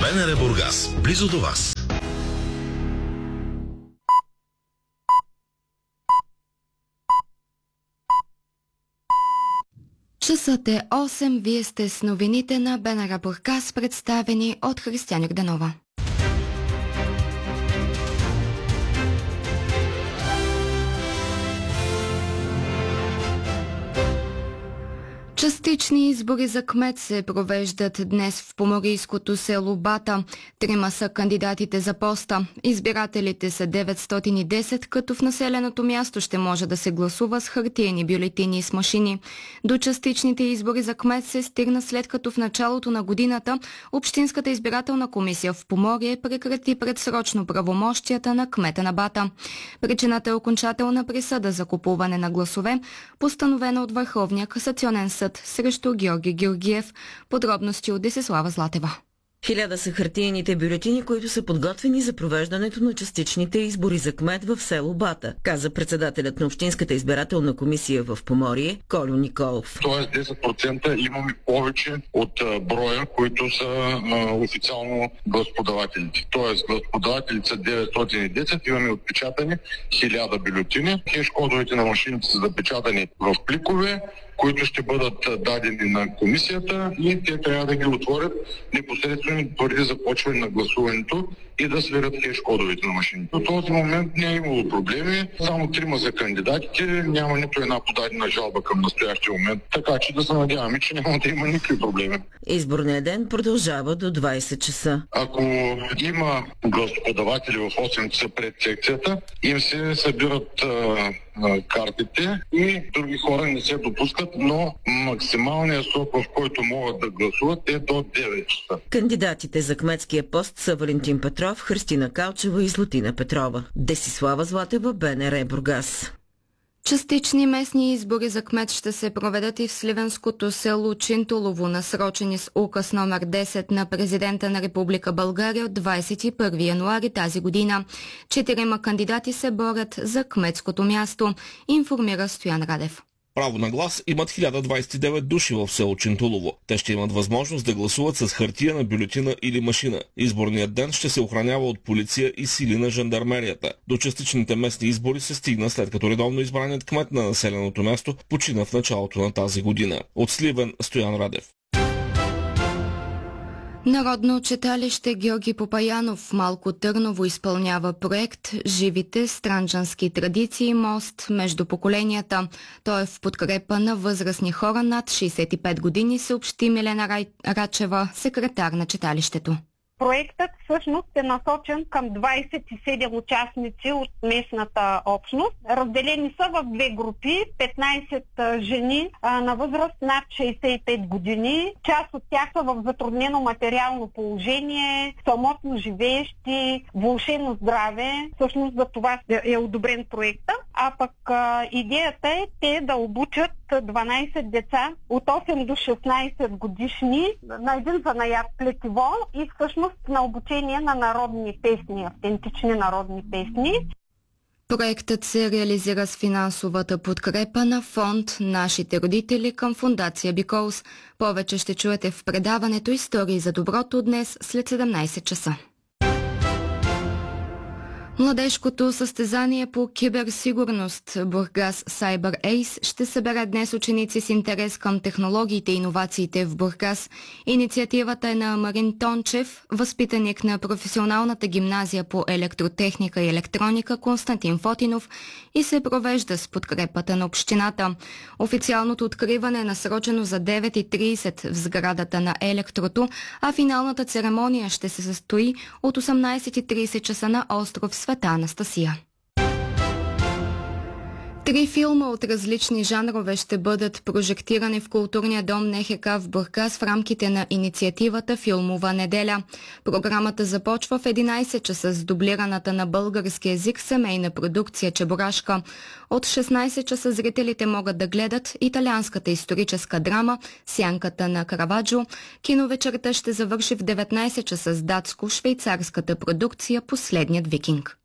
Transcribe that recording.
БНР Бургас, близо до вас. Часът е 8, вие сте с новините на БНР Бургас, представени от Християна Гданова. Частични избори за кмет се провеждат днес в поморийското село Бата. 3 са кандидатите за поста. Избирателите са 910, като в населеното място ще може да се гласува с хартиени бюлетини и с машини. До частичните избори за кмет се стигна след като в началото на годината Общинската избирателна комисия в Поморие прекрати предсрочно правомощията на кмета на Бата. Причината е окончателна присъда за купуване на гласове, постановена от Върховния касационен съд срещу Георги Георгиев. Подробности от Десислава Златева. 1000 са хартиените бюлетини, които са подготвени за провеждането на частичните избори за кмет в село Бата, каза председателят на Общинската избирателна комисия в Поморие Колю Николов. Тоест 10% имаме повече от броя, които са официално гласоподавателите. Тоест гласоподавателите са 910, имаме отпечатани 1000 бюлетини. Хеш-кодовете на машините са запечатани в пликове, които ще бъдат дадени на комисията и те трябва да ги отворят непосредствено преди започване на гласуването и да сверят хеш-кодовете на машините. До този момент не е имало проблеми, само 3 за кандидатите, няма нито една подадена жалба към настоящия момент, така че да се надяваме, че няма да има никакви проблеми. Изборният ден продължава до 20 часа. Ако има гласоподаватели в 8 часа пред секцията, им се събират картите и други хора не се допускат, но максималният срок, в който могат да гласуват, е до 9 часа. Кандидатите за кметския пост са Валентин Петров, Христина Калчева и Златина Петрова. Десислава Златева, БНР Бургас. Частични местни избори за кмет ще се проведат и в сливенското село Чинтулово, насрочени с указ номер 10 на президента на Република България от 21 януари тази година. 4 кандидати се борят за кметското място, информира Стоян Радев. Право на глас имат 1029 души в село Чинтулово. Те ще имат възможност да гласуват с хартиена бюлетина или машина. Изборният ден ще се охранява от полиция и сили на жандармерията. До частичните местни избори се стигна след като редовно избраният кмет на населеното място почина в началото на тази година. От Сливен, Стоян Радев. Народно читалище Георги Попаянов в Малко Търново изпълнява проект «Живите странджански традиции. Мост между поколенията». Той е в подкрепа на възрастни хора над 65 години, съобщи Милена Рачева, секретар на читалището. Проектът всъщност е насочен към 27 участници от местната общност. Разделени са в 2 групи, 15 жени на възраст над 65 години. Част от тях са в затруднено материално положение, самотно живеещи, влошено здраве. Всъщност за това е одобрен проекта. А пък идеята е те да обучат 12 деца от 8 до 16 годишни на един занаят плетиво и всъщност на обучение на народни песни, автентични народни песни. Проектът се реализира с финансовата подкрепа на фонд «Нашите родители» към фондация Биколс. Повече ще чуете в предаването «Истории за доброто» днес след 17 часа. Младежкото състезание по киберсигурност Бургас Cyber Ace ще събере днес ученици с интерес към технологиите и иновациите в Бургас. Инициативата е на Марин Тончев, възпитаник на професионалната гимназия по електротехника и електроника Константин Фотинов и се провежда с подкрепата на общината. Официалното откриване е насрочено за 9:30 в сградата на Електрото, а финалната церемония ще се състои от 18:30 часа на остров Света Анастасия. 3 филма от различни жанрове ще бъдат прожектирани в културния дом НХК в Бургас в рамките на инициативата «Филмова неделя». Програмата започва в 11 часа с дублираната на български език семейна продукция «Чебурашка». От 16 часа зрителите могат да гледат италианската историческа драма «Сянката на Караваджо». Киновечерта ще завърши в 19 часа с датско-швейцарската продукция «Последният викинг».